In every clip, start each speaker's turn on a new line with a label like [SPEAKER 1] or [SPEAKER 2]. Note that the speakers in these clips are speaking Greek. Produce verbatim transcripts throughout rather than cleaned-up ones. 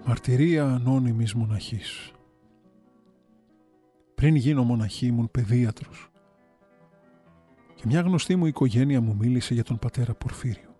[SPEAKER 1] Μαρτυρία ανώνυμης μοναχής. Πριν γίνω μοναχή ήμουν παιδίατρος και μια γνωστή μου οικογένεια μου μίλησε για τον πατέρα Πορφύριο.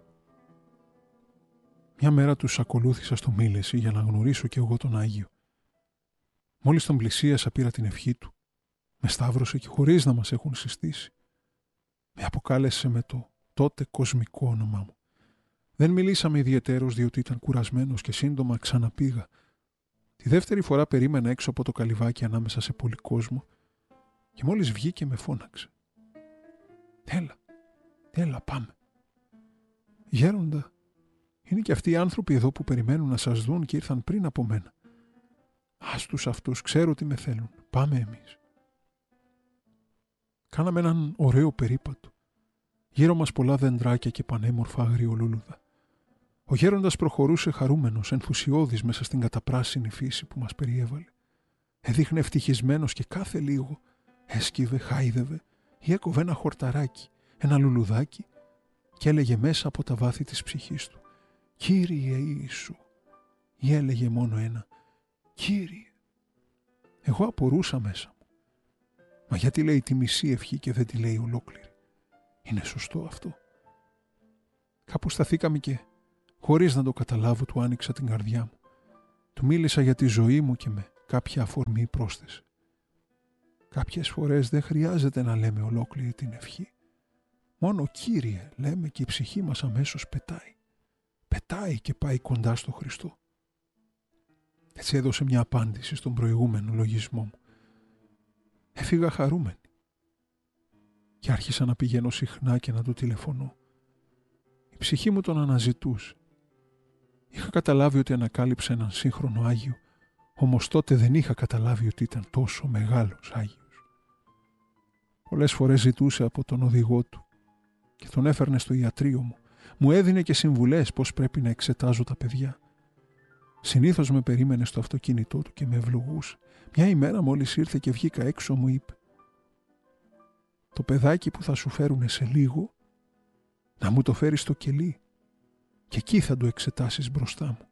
[SPEAKER 1] Μια μέρα τους ακολούθησα στο Μήλεση για να γνωρίσω κι εγώ τον Άγιο. Μόλις τον πλησίασα πήρα την ευχή του. Με σταύρωσε και χωρίς να μας έχουν συστήσει. Με αποκάλεσε με το τότε κοσμικό όνομά μου. Δεν μιλήσαμε ιδιαιτέρως διότι ήταν κουρασμένος και σύντομα ξαναπήγα. Τη δεύτερη φορά περίμενα έξω από το καλυβάκι ανάμεσα σε πολύ κόσμο και μόλις βγήκε με φώναξε. «Έλα, έλα πάμε». «Γέροντα, είναι και αυτοί οι άνθρωποι εδώ που περιμένουν να σας δουν και ήρθαν πριν από μένα. Ας τους αυτούς, ξέρω τι με θέλουν. Πάμε εμείς». Κάναμε έναν ωραίο περίπατο. Γύρω μας πολλά δεντράκια και πανέμορφα αγριολούλουδα. Ο γέροντας προχωρούσε χαρούμενος, ενθουσιώδης μέσα στην καταπράσινη φύση που μας περιέβαλε. Έδειχνε ευτυχισμένος και κάθε λίγο έσκυβε, χάιδευε ή έκοβε ένα χορταράκι, ένα λουλουδάκι και έλεγε μέσα από τα βάθη της ψυχής του «Κύριε Ιησού» ή έλεγε μόνο ένα «Κύριε». Εγώ απορούσα μέσα μου. Μα γιατί λέει τη μισή ευχή και δεν τη λέει ολόκληρη? Είναι σωστό αυτό? Κάπου σταθήκαμε και χωρίς να το καταλάβω του άνοιξα την καρδιά μου. Του μίλησα για τη ζωή μου και με κάποια αφορμή πρόσθεσε. Κάποιες φορές δεν χρειάζεται να λέμε ολόκληρη την ευχή. Μόνο Κύριε λέμε και η ψυχή μας αμέσως πετάει. Πετάει και πάει κοντά στο Χριστό. Έτσι έδωσε μια απάντηση στον προηγούμενο λογισμό μου. Έφυγα χαρούμενη και άρχισα να πηγαίνω συχνά και να του τηλεφωνώ. Η ψυχή μου τον αναζητούσε. Είχα καταλάβει ότι ανακάλυψε έναν σύγχρονο Άγιο, όμως τότε δεν είχα καταλάβει ότι ήταν τόσο μεγάλος Άγιος. Πολλές φορές ζητούσε από τον οδηγό του και τον έφερνε στο ιατρείο μου. Μου έδινε και συμβουλές πώς πρέπει να εξετάζω τα παιδιά. Συνήθως με περίμενε στο αυτοκίνητό του και με ευλογούσε. Μια ημέρα μόλις ήρθε και βγήκα έξω μου είπε «Το παιδάκι που θα σου φέρουνε σε λίγο να μου το φέρεις στο κελί και εκεί θα το εξετάσεις μπροστά μου».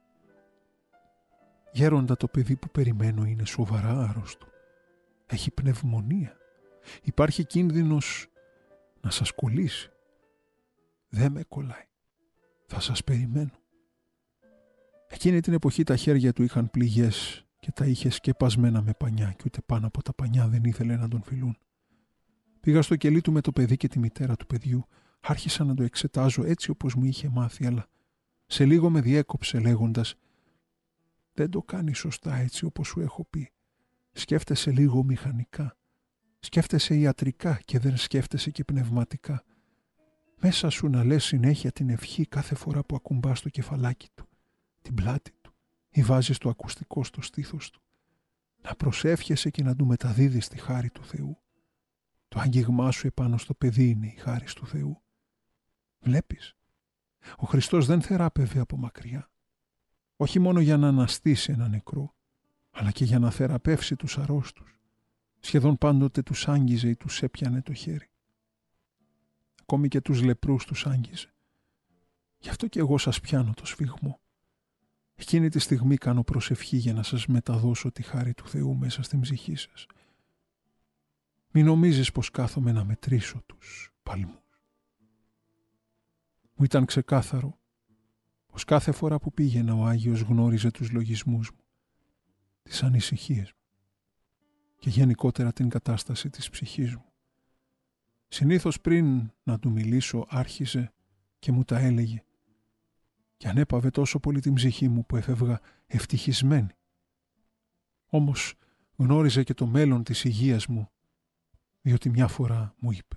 [SPEAKER 1] Γέροντα, το παιδί που περιμένω είναι σοβαρά άρρωστο. Έχει πνευμονία. Υπάρχει κίνδυνος να σας κολλήσει. Δεν με κολλάει. Θα σας περιμένω. Εκείνη την εποχή τα χέρια του είχαν πληγές και τα είχε σκεπασμένα με πανιά και ούτε πάνω από τα πανιά δεν ήθελε να τον φιλούν. Πήγα στο κελί του με το παιδί και τη μητέρα του παιδιού. Άρχισα να το εξετάζω έτσι όπως μου είχε μάθει, αλλά σε λίγο με διέκοψε λέγοντας «Δεν το κάνει σωστά έτσι όπως σου έχω πει. Σκέφτεσαι λίγο μηχανικά. Σκέφτεσαι ιατρικά και δεν σκέφτεσαι και πνευματικά. Μέσα σου να λες συνέχεια την ευχή κάθε φορά που ακουμπάς το κεφαλάκι του, την πλάτη του ή βάζεις το ακουστικό στο στήθος του. Να προσεύχεσαι και να του μεταδίδεις τη χάρη του Θεού. Το άγγιγμά σου επάνω στο παιδί είναι η χάρη του Θεού. Βλέπεις, ο Χριστός δεν θεράπευε από μακριά. Όχι μόνο για να αναστήσει ένα νεκρό, αλλά και για να θεραπεύσει τους αρρώστους. Σχεδόν πάντοτε τους άγγιζε ή τους έπιανε το χέρι. Ακόμη και τους λεπρούς τους άγγιζε. Γι' αυτό και εγώ σας πιάνω το σφιγμό. Εκείνη τη στιγμή κάνω προσευχή για να σας μεταδώσω τη χάρη του Θεού μέσα στην ψυχή σας. Μην νομίζεις πως κάθομαι να μετρήσω τους παλμούς. Μου ήταν ξεκάθαρο πως κάθε φορά που πήγαινα ο Άγιος γνώριζε τους λογισμούς μου, τις ανησυχίες μου και γενικότερα την κατάσταση της ψυχής μου. Συνήθως πριν να του μιλήσω άρχιζε και μου τα έλεγε και ανέπαβε τόσο πολύ την ψυχή μου που έφευγα ευτυχισμένη. Όμως γνώριζε και το μέλλον της υγείας μου, διότι μια φορά μου είπε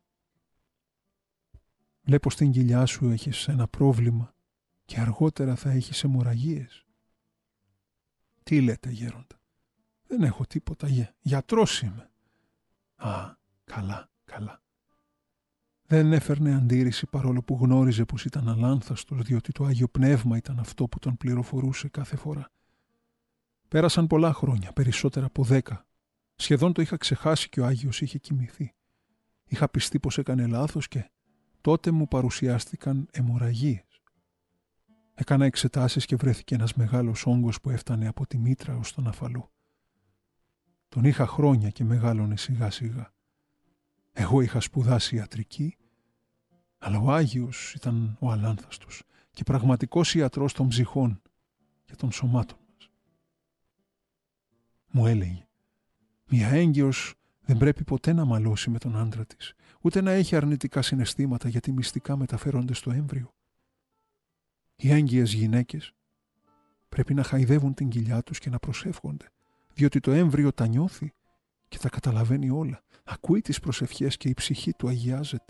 [SPEAKER 1] «Βλέπω στην κοιλιά σου έχεις ένα πρόβλημα και αργότερα θα έχεις αιμορραγίες». «Τι λέτε, γέροντα?» «Δεν έχω τίποτα, γε. Γιατρός είμαι». «Α, καλά, καλά». Δεν έφερνε αντίρρηση παρόλο που γνώριζε πως ήταν αλάνθαστος, διότι το Άγιο Πνεύμα ήταν αυτό που τον πληροφορούσε κάθε φορά. Πέρασαν πολλά χρόνια, περισσότερα από δέκα. Σχεδόν το είχα ξεχάσει και ο Άγιος είχε κοιμηθεί. Είχα πιστεί πως έκανε λάθος και τότε μου παρουσιάστηκαν αιμορραγίες. Έκανα εξετάσεις και βρέθηκε ένας μεγάλος όγκος που έφτανε από τη μήτρα ως τον αφαλό. Τον είχα χρόνια και μεγάλωνε σιγά σιγά. Εγώ είχα σπουδάσει ιατρική, αλλά ο Άγιος ήταν ο αλάνθαστος και πραγματικός ιατρός των ψυχών και των σωμάτων μας. Μου έλεγε, μια έγκυος δεν πρέπει ποτέ να μαλώσει με τον άντρα της, ούτε να έχει αρνητικά συναισθήματα γιατί μυστικά μεταφέρονται στο έμβριο. Οι έγκυες γυναίκες πρέπει να χαϊδεύουν την κοιλιά τους και να προσεύχονται, διότι το έμβριο τα νιώθει και τα καταλαβαίνει όλα. Ακούει τις προσευχές και η ψυχή του αγιάζεται.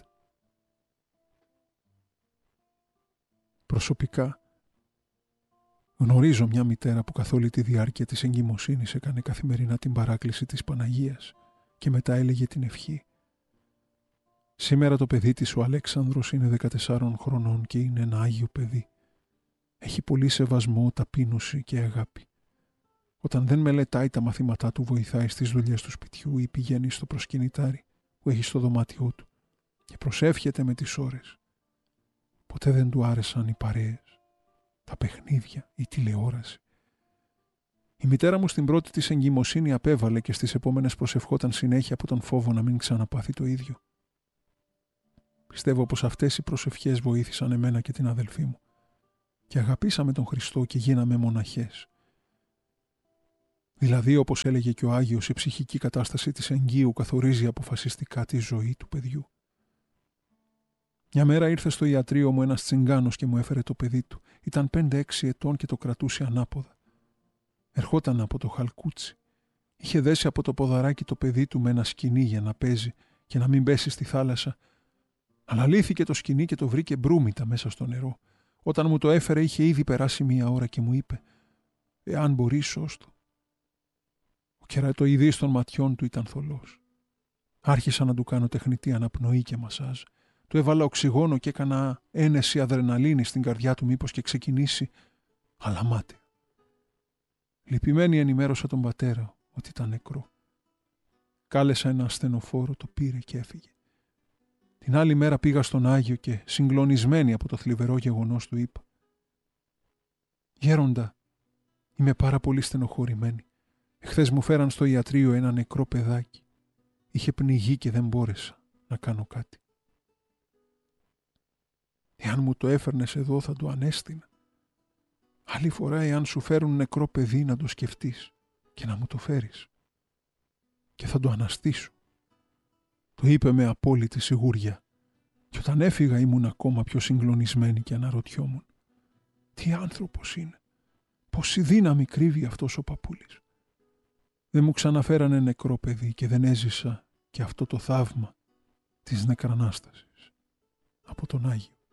[SPEAKER 1] Προσωπικά, γνωρίζω μια μητέρα που καθ' όλη τη διάρκεια της εγκυμοσύνης έκανε καθημερινά την παράκληση της Παναγίας και μετά έλεγε την ευχή. Σήμερα το παιδί της, ο Αλέξανδρος, είναι δεκατεσσάρων χρονών και είναι ένα άγιο παιδί. Έχει πολύ σεβασμό, ταπείνωση και αγάπη. Όταν δεν μελετάει τα μαθήματά του, βοηθάει στις δουλειές του σπιτιού ή πηγαίνει στο προσκυνητάρι που έχει στο δωμάτιό του και προσεύχεται με τις ώρες. Ποτέ δεν του άρεσαν οι παρέες, τα παιχνίδια, η τηλεόραση. Η μητέρα μου στην πρώτη της εγκυμοσύνη απέβαλε και στις επόμενες προσευχόταν συνέχεια από τον φόβο να μην ξαναπάθει το ίδιο. Πιστεύω πως αυτές οι προσευχές βοήθησαν εμένα και την αδελφή μου και αγαπήσαμε τον Χριστό και γίναμε μοναχές. Δηλαδή, όπως έλεγε και ο Άγιος, η ψυχική κατάσταση της εγγύου καθορίζει αποφασιστικά τη ζωή του παιδιού. Μια μέρα ήρθε στο ιατρείο μου ένας τσιγκάνος και μου έφερε το παιδί του. Ήταν πέντε έξι ετών και το κρατούσε ανάποδα. Ερχόταν από το χαλκούτσι. Είχε δέσει από το ποδαράκι το παιδί του με ένα σκοινί για να παίζει και να μην πέσει στη θάλασσα. Αλλά λύθηκε το σκοινί και το βρήκε μπρούμητα μέσα στο νερό. Όταν μου το έφερε είχε ήδη περάσει μία ώρα και μου είπε «Εάν μπορείς, σώστο». Ο κερατοειδής των ματιών του ήταν θολός. Άρχισα να του κάνω τεχνητή αναπνοή και μασάζ. Του έβαλα οξυγόνο και έκανα ένεση αδρεναλίνη στην καρδιά του μήπως και ξεκινήσει, αλλά μάταια. Λυπημένη ενημέρωσα τον πατέρα ότι ήταν νεκρό. Κάλεσα ένα ασθενοφόρο, το πήρε και έφυγε. Την άλλη μέρα πήγα στον Άγιο και συγκλονισμένη από το θλιβερό γεγονός του είπα «Γέροντα, είμαι πάρα πολύ στενοχωρημένη. Εχθές μου φέραν στο ιατρείο ένα νεκρό παιδάκι. Είχε πνιγεί και δεν μπόρεσα να κάνω κάτι. Εάν μου το έφερνες εδώ θα το ανέστηνα. Άλλη φορά εάν σου φέρουν νεκρό παιδί να το σκεφτείς και να μου το φέρεις. Και θα το αναστήσω». Το είπε με απόλυτη σιγουριά. Και όταν έφυγα ήμουν ακόμα πιο συγκλονισμένη και αναρωτιόμουν. Τι άνθρωπος είναι. Πόση δύναμη κρύβει αυτός ο παππούλης. Δεν μου ξαναφέρανε νεκρό παιδί και δεν έζησα και αυτό το θαύμα της νεκρανάστασης από τον Άγιο.